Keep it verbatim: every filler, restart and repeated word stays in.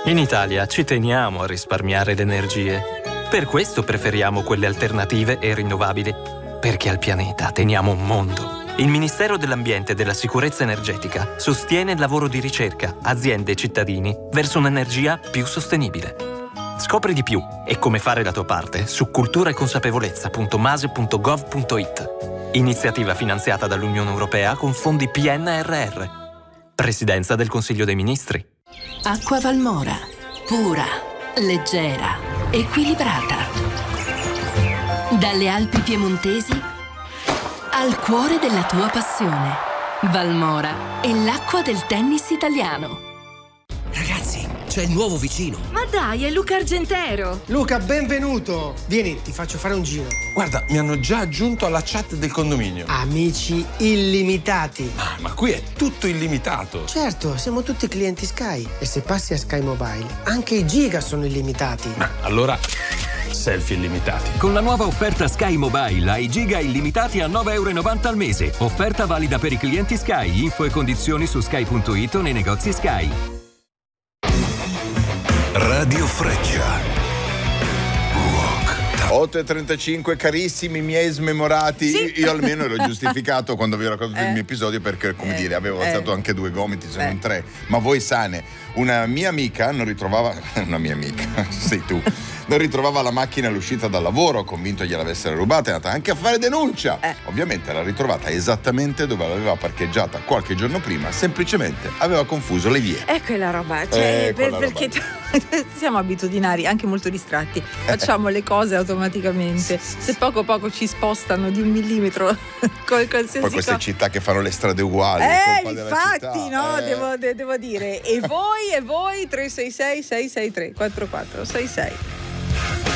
In Italia ci teniamo a risparmiare le energie. Per questo preferiamo quelle alternative e rinnovabili, perché al pianeta teniamo un mondo. Il Ministero dell'Ambiente e della Sicurezza Energetica sostiene il lavoro di ricerca, aziende e cittadini verso un'energia più sostenibile. Scopri di più e come fare la tua parte su cultura e consapevolezza punto mase punto gov punto it. Iniziativa finanziata dall'Unione Europea con fondi P N R R. Presidenza del Consiglio dei Ministri. Acqua Valmora. Pura, leggera, equilibrata. Dalle Alpi piemontesi al cuore della tua passione. Valmora è l'acqua del tennis italiano. Ragazzi, c'è il nuovo vicino. Ma dai, è Luca Argentero. Luca, benvenuto. Vieni, ti faccio fare un giro. Guarda, mi hanno già aggiunto alla chat del condominio. Amici illimitati. Ah, ma qui è tutto illimitato. Certo, siamo tutti clienti Sky. E se passi a Sky Mobile, anche i giga sono illimitati. Ma allora, selfie illimitati. Con la nuova offerta Sky Mobile hai giga illimitati a nove virgola novanta euro al mese. Offerta valida per i clienti Sky. Info e condizioni su sky punto it o nei negozi Sky. Radio Freccia. otto e trentacinque, carissimi miei smemorati. Sì. Io almeno ero giustificato quando vi ho raccontato Eh. il mio episodio, perché, come Eh. dire, avevo Eh. alzato anche due gomiti, se Beh. non tre. Ma voi sane. Una mia amica non ritrovava una mia amica, sei tu. Non ritrovava la macchina all'uscita dal lavoro, convinto gliel'avessero rubata, è andata anche a fare denuncia. Eh. Ovviamente l'ha ritrovata esattamente dove l'aveva parcheggiata qualche giorno prima, semplicemente aveva confuso le vie. È quella roba, cioè, Eh, per- quella perché siamo abitudinari, anche molto distratti. Facciamo le cose automaticamente. Se poco poco ci spostano di un millimetro con qualsiasi Poi queste cosa. città che fanno le strade uguali. Eh, colpa della infatti, città. no, Eh. devo, de- devo dire. E voi, e voi, tre sei sei sei sei tre quattro quattro sei sei.